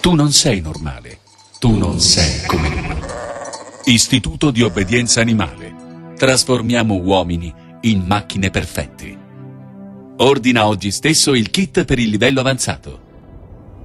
Tu non sei normale. Tu non sei come lui. Istituto di obbedienza animale. Trasformiamo uomini in macchine perfette. Ordina oggi stesso il kit per il livello avanzato.